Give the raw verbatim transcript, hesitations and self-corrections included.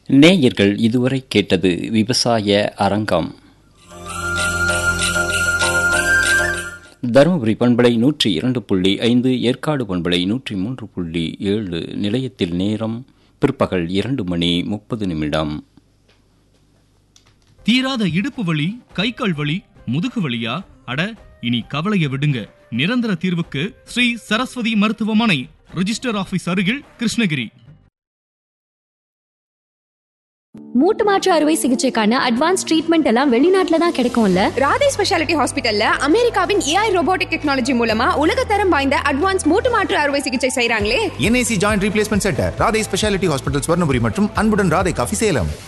நேயர்கள் இதுவரை கேட்டது விவசாய அரங்கம். தருமபுரி பண்பலை நூற்றி இரண்டு புள்ளி ஐந்து, ஏற்காடு பண்பலை நூற்றி மூன்று புள்ளி ஏழு. நிலையத்தில் நேரம் பிற்பகல் இரண்டு மணி முப்பது நிமிடம். தீராத இடுப்பு வலி, கை கால் வலி, முதுகு வலியா? அட, இனி கவலைய விடுங்க. நிரந்தர தீர்வுக்கு ஸ்ரீ சரஸ்வதி மருத்துவமனை, ரிஜிஸ்டர் ஆபீஸ் அருகில், கிருஷ்ணகிரி. மூட்டு மாற்று அறுவை சிகிச்சைக்கான அட்வான்ஸ் ட்ரீட்மெண்ட் எல்லாம் வெளிநாட்டுல தான் கிடைக்கும்ல. ராதே ஸ்பெஷாலிட்டி ஹாஸ்பிட்டல்ல அமெரிக்காவின் ஏஐ ரோபோட்டிக் டெக்னாலஜி மூலமா உலகத்தரம் வாய்ந்த அட்வான்ஸ் மூட்டு மாற்று அறுவை சிகிச்சை செய்றாங்களே. NIC joint replacement centre, Radhe speciality hospital, Swarnapuri மற்றும் அன்புடன் ராதே காஃபி, சேலம்.